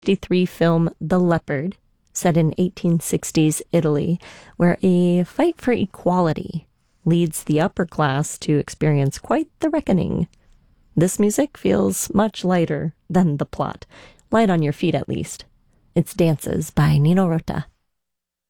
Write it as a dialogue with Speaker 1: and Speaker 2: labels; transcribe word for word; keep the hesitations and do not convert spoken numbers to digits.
Speaker 1: fifty-three film The Leopard, set in eighteen sixties Italy, where a fight for equality leads the upper class to experience quite the reckoning. This music feels much lighter than the plot, light on your feet at least. It's Dances by Nino Rota.